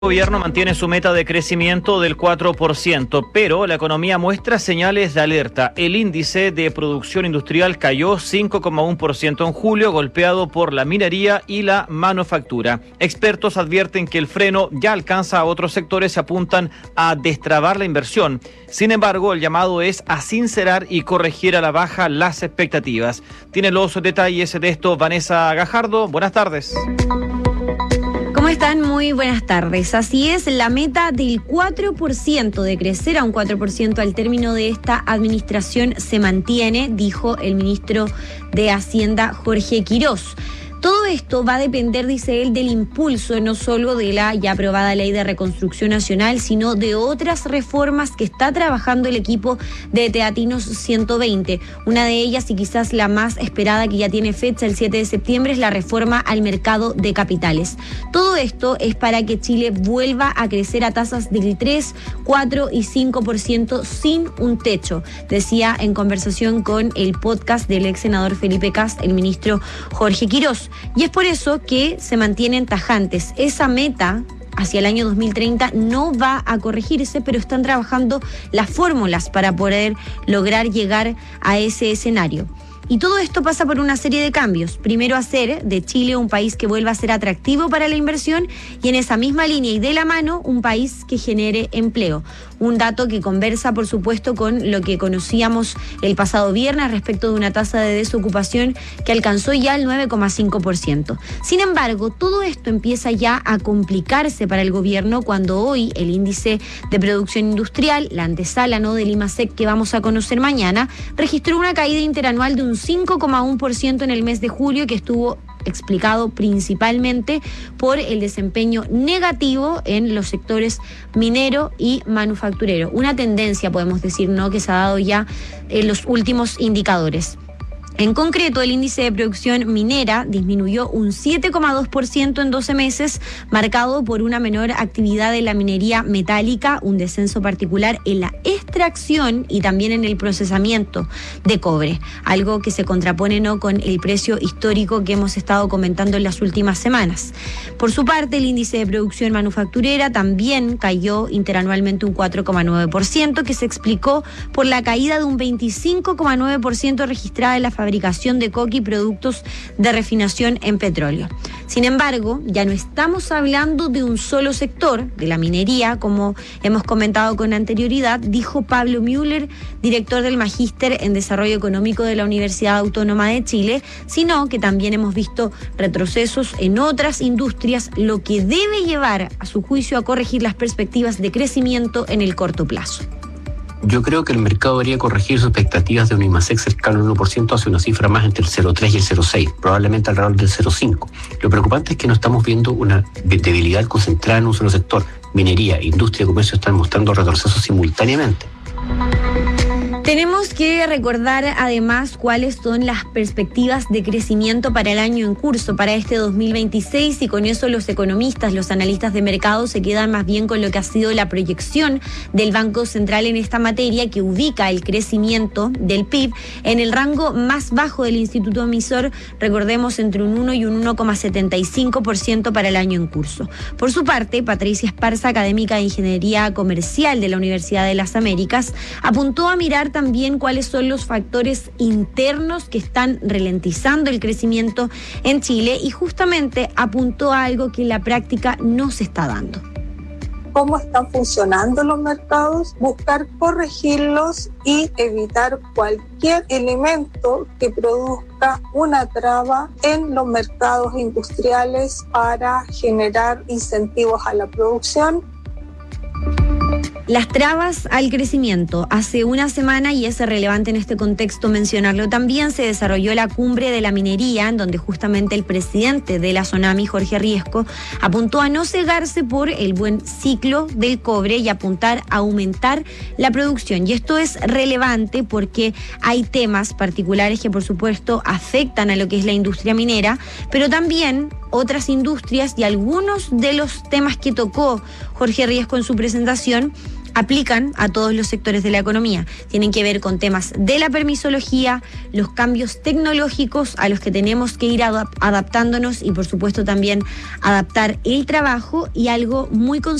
El gobierno mantiene su meta de crecimiento del 4%, pero la economía muestra señales de alerta. El índice de producción industrial cayó 5,1% en julio, golpeado por la minería y la manufactura. Expertos advierten que el freno ya alcanza a otros sectores y apuntan a destrabar la inversión. Sin embargo, el llamado es a sincerar y corregir a la baja las expectativas. Tiene los detalles de esto Vanessa Gajardo. Buenas tardes. ¿Cómo están? Muy buenas tardes. Así es, la meta del 4%, de crecer a un 4% al término de esta administración se mantiene, dijo el ministro de Hacienda, Jorge Quirós. Todo esto va a depender, dice él, del impulso no solo de la ya aprobada Ley de Reconstrucción Nacional, sino de otras reformas que está trabajando el equipo de Teatinos 120. Una de ellas, y quizás la más esperada, que ya tiene fecha el 7 de septiembre, es la reforma al mercado de capitales. Todo esto es para que Chile vuelva a crecer a tasas del 3, 4 y 5% sin un techo, decía en conversación con el podcast del ex senador Felipe Kast, el ministro Jorge Quirós. Y es por eso que se mantienen tajantes. Esa meta hacia el año 2030 no va a corregirse, pero están trabajando las fórmulas para poder lograr llegar a ese escenario. Y todo esto pasa por una serie de cambios. Primero, hacer de Chile un país que vuelva a ser atractivo para la inversión y en esa misma línea y de la mano un país que genere empleo. Un dato que conversa, por supuesto, con lo que conocíamos el pasado viernes respecto de una tasa de desocupación que alcanzó ya el 9,5%. Sin embargo, todo esto empieza ya a complicarse para el gobierno cuando hoy el índice de producción industrial, la antesala del IMASEC que vamos a conocer mañana, registró una caída interanual de un 5,1% en el mes de julio, que estuvo explicado principalmente por el desempeño negativo en los sectores minero y manufacturero. Una tendencia, podemos decir, que se ha dado ya en los últimos indicadores. En concreto, el índice de producción minera disminuyó un 7,2% en 12 meses, marcado por una menor actividad de la minería metálica, un descenso particular en la extracción y también en el procesamiento de cobre, algo que se contrapone con el precio histórico que hemos estado comentando en las últimas semanas. Por su parte, el índice de producción manufacturera también cayó interanualmente un 4,9%, que se explicó por la caída de un 25,9% registrada en la fabricación de coque y productos de refinación en petróleo. Sin embargo, ya no estamos hablando de un solo sector, de la minería, como hemos comentado con anterioridad, dijo Pablo Müller, director del Magíster en Desarrollo Económico de la Universidad Autónoma de Chile, sino que también hemos visto retrocesos en otras industrias, lo que debe llevar, a su juicio, a corregir las perspectivas de crecimiento en el corto plazo. Yo creo que el mercado debería corregir sus expectativas de un IMASEC cercano al 1% hacia una cifra más entre el 0,3 y el 0,6, probablemente alrededor del 0,5. Lo preocupante es que no estamos viendo una debilidad concentrada en un solo sector. Minería, industria y comercio están mostrando retrocesos simultáneamente. Tenemos que recordar además cuáles son las perspectivas de crecimiento para el año en curso, para este 2026, y con eso los economistas, los analistas de mercado se quedan más bien con lo que ha sido la proyección del Banco Central en esta materia, que ubica el crecimiento del PIB en el rango más bajo del Instituto Emisor, recordemos, entre un 1 y un 1,75% para el año en curso. Por su parte, Patricia Esparza, académica de Ingeniería Comercial de la Universidad de las Américas, apuntó a mirar también cuáles son los factores internos que están ralentizando el crecimiento en Chile, y justamente apuntó a algo que en la práctica no se está dando. Cómo están funcionando los mercados, buscar corregirlos y evitar cualquier elemento que produzca una traba en los mercados industriales para generar incentivos a la producción. Las trabas al crecimiento. Hace una semana, y es relevante en este contexto mencionarlo también, se desarrolló la cumbre de la minería, en donde justamente el presidente de la SONAMI, Jorge Riesco, apuntó a no cegarse por el buen ciclo del cobre y apuntar a aumentar la producción. Y esto es relevante porque hay temas particulares que, por supuesto, afectan a lo que es la industria minera, pero también otras industrias, y algunos de los temas que tocó Jorge Riesco en su presentación aplican a todos los sectores de la economía. Tienen que ver con temas de la permisología, los cambios tecnológicos a los que tenemos que ir adaptándonos y por supuesto también adaptar el trabajo, y algo muy